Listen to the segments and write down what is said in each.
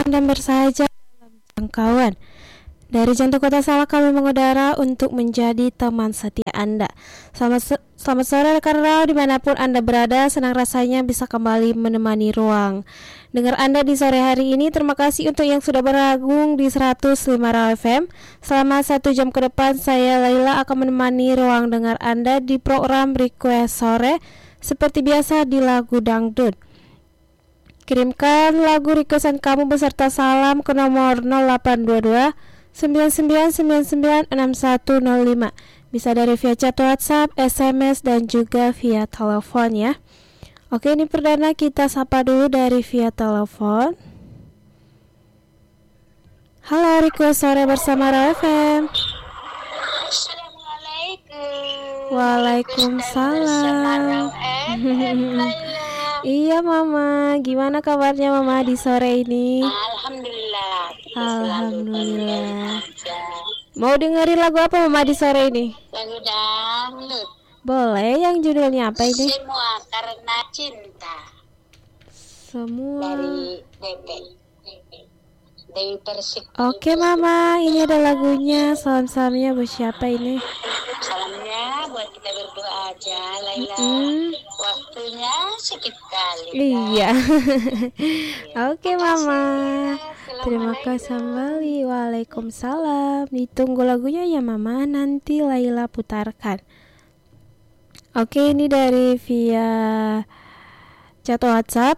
dan bersahaja dalam jangkauan. Dari jantung kota Salak kami mengudara untuk menjadi teman setia Anda. Selamat sore rekan Rau dimanapun Anda berada. Senang rasanya bisa kembali menemani ruang dengar Anda di sore hari ini. Terima kasih untuk yang sudah bergabung di 105 Rau FM. Selama 1 jam ke depan saya Laila akan menemani ruang dengar Anda di program Request Sore. Seperti biasa di lagu dangdut. Kirimkan lagu requestan kamu beserta salam ke nomor 0822 99996105. Bisa dari via chat WhatsApp, SMS dan juga via telepon ya. Oke, ini perdana kita sapa dulu dari via telepon. Halo, request sore bersama Raw FM. Assalamualaikum. Waalaikumsalam. Iya Mama, gimana kabarnya Mama di sore ini? Alhamdulillah. Alhamdulillah. Mau dengerin lagu apa Mama di sore ini? Lagu dangdut. Boleh, yang judulnya apa ini? Semua karena cinta. Semua. Dari Dewi Persik. Oke Mama, ini ada lagunya. Salam-salamnya buat siapa ini? Salamnya buat kita berdua aja, Laila. Waktunya sedikit kali. Iya. Oke Mama. Terima kasih kembali. Waalaikumsalam. Ditunggu lagunya ya Mama. Nanti Laila putarkan. Oke, ini dari via chat WhatsApp.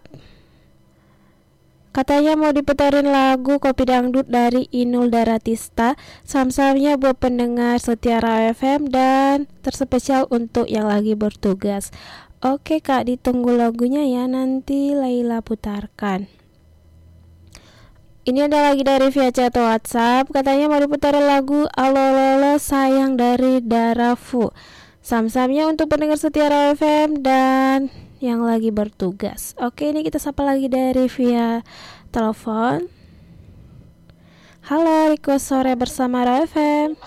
Katanya mau diputarin lagu Kopi Dangdut dari Inul Daratista. Salam-salamnya buat pendengar setia Raw FM dan terspesial untuk yang lagi bertugas. Oke Kak, ditunggu lagunya ya, nanti Laila putarkan. Ini ada lagi dari via chat WhatsApp. Katanya mau diputarin lagu Alololo Sayang dari Darafu. Salam-salamnya untuk pendengar setia Raw FM dan yang lagi bertugas. Oke, ini kita sapa lagi dari via telepon. Halo, request sore bersama Raw FM.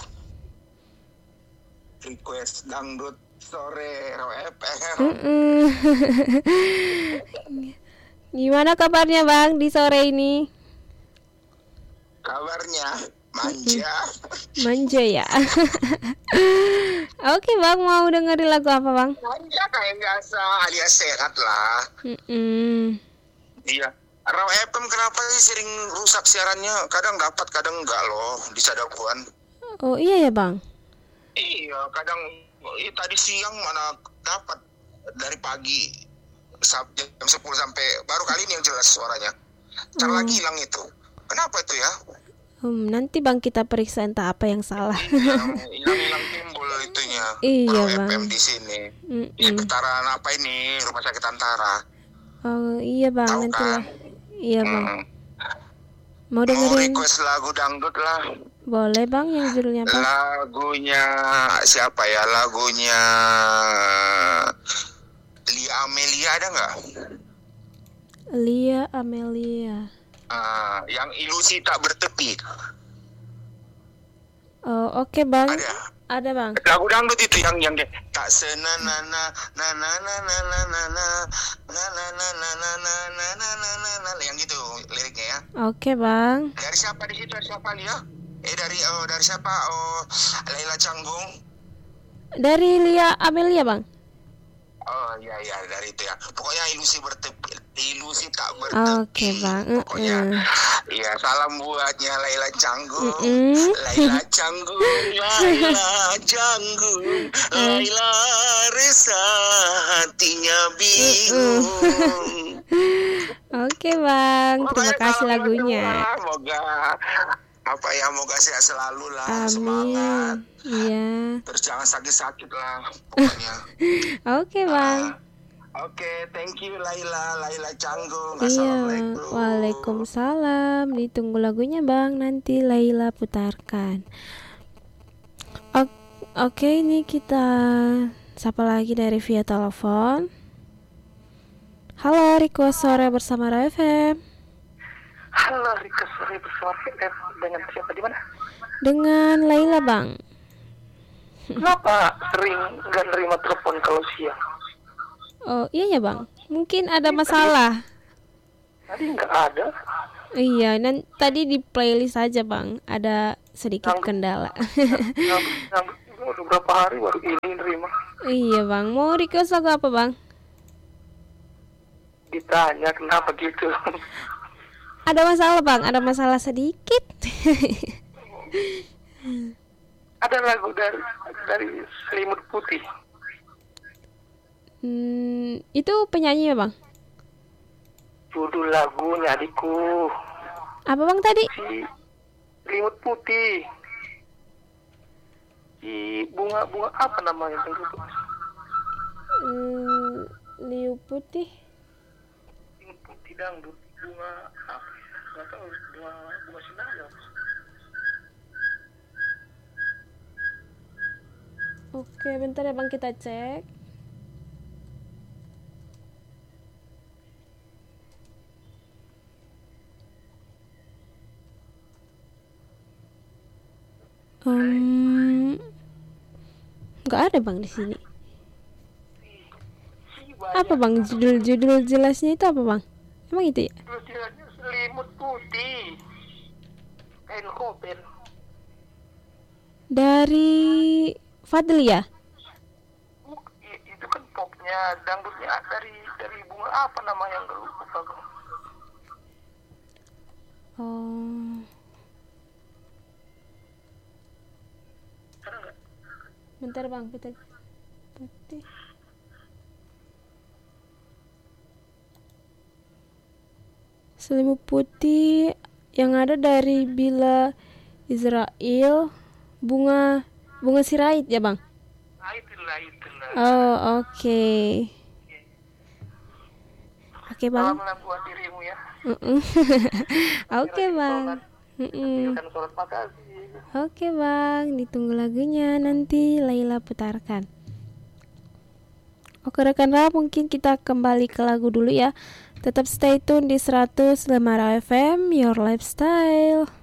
Request dangdut sore Raw FM. Gimana kabarnya Bang di sore ini? Kabarnya manja. Manja ya. Oke Bang, mau dengerin lagu apa Bang? Manja kayak biasa, alias sehat lah. Iya. Raw FM kenapa sih sering rusak siarannya? Kadang dapat, kadang enggak loh di Sadapuan. Oh iya ya Bang. Iya, kadang tadi siang mana dapat dari pagi jam 10 sampai baru kali ini yang jelas suaranya. Ntar lagi hilang itu. Kenapa itu ya? Nanti Bang kita periksa entah apa yang salah. Hilang timbul itunya. Iya Raw Bang. FM di sini. Di sekitaran apa ini? Rumah Sakit Antara. Oh iya Bang, Tahu nanti lah. kan? Iya Bang. Mau Mau dengerin? request lagu dangdut lah. Boleh Bang, yang judulnya apa? Lagunya siapa ya? Lagunya Lia Amelia ada nggak? Lia Amelia. Yang ilusi tak bertepi. Oh oke Bang. Ada Bang. lagu dangdut itu yang dia tak senana na na na na na na na na na na na na na na na na yang gitu liriknya ya. Oke Bang. Dari siapa di situ? Siapa Lia? Dari siapa? Laila Canggung. Dari Lia Amelia Bang. Oh iya dari itu ya. Pokoknya ilusi tak bertepi. Oke Bang. Pokoknya iya, salam buatnya Laila Canggung. Laila Canggung, Laila Canggung, Laila resa hatinya bingung. Oke Bang, terima Pokoknya kasih salam lagunya. Moga moga sehat selalu lah. Amin. Semangat. Iya. Terus jangan sakit-sakit lah pokoknya. Oke Bang. Oke, thank you Laila Canggung. Iya. Assalamualaikum. Waalaikumsalam. Ditunggu lagunya Bang, nanti Laila putarkan. Oke, ini kita sapa lagi dari via telepon. Halo, request sore bersama Raw FM. Halo, request sore bersama FM. Dengan siapa di mana? Dengan Laila Bang. Kenapa sering nggak nerima telepon kalau siang? Oh iya ya Bang, mungkin ada masalah. Tadi nggak ada. Iya, dan tadi di playlist aja bang, ada sedikit kendala. Yang udah berapa hari baru ini nerima. Iya bang, mau request lagu apa bang? Ditanya kenapa gitu. Ada masalah bang, ada masalah sedikit. Ada lagu dari Selimut Putih. Itu penyanyi ya bang? Judul lagunya adikku. Apa bang tadi? Si Selimut Putih. Si bunga apa namanya itu? Liu putih. Selimut Putih dangdut. Bunga apa? Nggak tahu. Bunga sinaga. Oke, bentar ya bang, kita cek. Nggak ada bang di sini. Apa bang judul jelasnya itu apa bang? Emang itu ya? Judulnya Selimut Putih. Kopen. Dari Fadli ya? Itu kan popnya, dangdutnya dari bunga apa namanya yang lupa aku. Oh. Ada nggak? Bentar bang, kita putih. Selimut putih yang ada dari Bila Israel, bunga sirait ya bang? Itulah. Oh oke. Oke bang. Salam buat dirimu ya. Oke bang. Sholat makasih. Oke bang, ditunggu lagunya nanti Laila putarkan. Oke rekan rap, mungkin kita kembali ke lagu dulu ya. Tetap stay tune di 105 FM Your Lifestyle.